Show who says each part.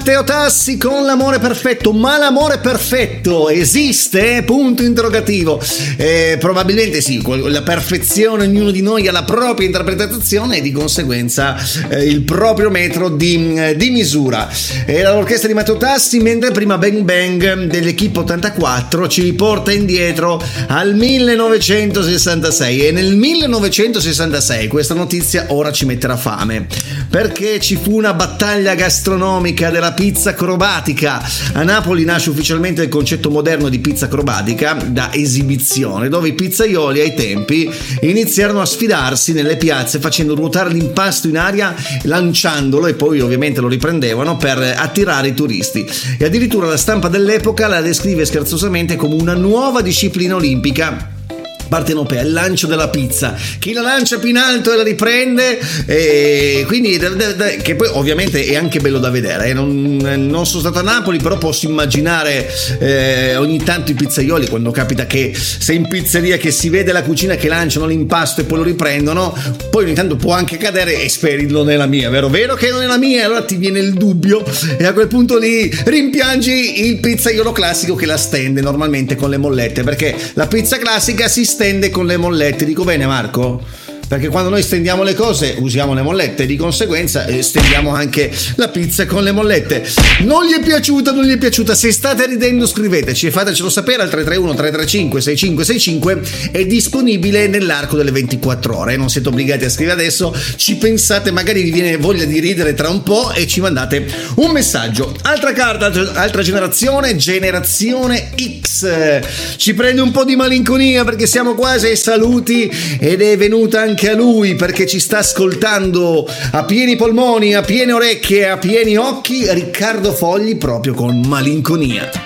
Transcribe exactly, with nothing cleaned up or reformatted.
Speaker 1: Matteo Tassi con l'amore perfetto, ma l'amore perfetto esiste? Punto interrogativo. Eh, probabilmente sì, la perfezione, ognuno di noi ha la propria interpretazione e di conseguenza eh, il proprio metro di, di misura. Era l'orchestra di Matteo Tassi, mentre prima Bang Bang dell'Equipe ottantaquattro ci riporta indietro al millenovecentosessantasei, e nel millenovecentosessantasei questa notizia ora ci metterà fame, perché ci fu una battaglia gastronomica della pizza acrobatica. A Napoli nasce ufficialmente il concetto moderno di pizza acrobatica da esibizione, dove i pizzaioli ai tempi iniziarono a sfidarsi nelle piazze facendo ruotare l'impasto in aria, lanciandolo, e poi ovviamente lo riprendevano per attirare i turisti. E addirittura la stampa dell'epoca la descrive scherzosamente come una nuova disciplina olimpica partenopea, il lancio della pizza, chi la lancia più in alto e la riprende, e quindi che poi ovviamente è anche bello da vedere. eh. non, non sono stato a Napoli, però posso immaginare eh, ogni tanto i pizzaioli, quando capita che sei in pizzeria, che si vede la cucina che lanciano l'impasto e poi lo riprendono, poi ogni tanto può anche cadere e speri non è la mia, vero? Vero che non è la mia, e allora ti viene il dubbio e a quel punto lì rimpiangi il pizzaiolo classico che la stende normalmente con le mollette, perché la pizza classica si stende con le mollette. Dico bene, Marco? Perché quando noi stendiamo le cose usiamo le mollette, di conseguenza eh, stendiamo anche la pizza con le mollette. Non gli è piaciuta, non gli è piaciuta? Se state ridendo scriveteci e fatecelo sapere al tre tre uno tre tre cinque sei cinque sei cinque. È disponibile nell'arco delle ventiquattro ore, non siete obbligati a scrivere adesso, ci pensate, magari vi viene voglia di ridere tra un po' e ci mandate un messaggio. Altra carta, altra generazione, generazione X, ci prende un po' di malinconia perché siamo quasi ai saluti ed è venuta anche a lui, perché ci sta ascoltando a pieni polmoni, a piene orecchie, a pieni occhi, Riccardo Fogli, proprio con malinconia.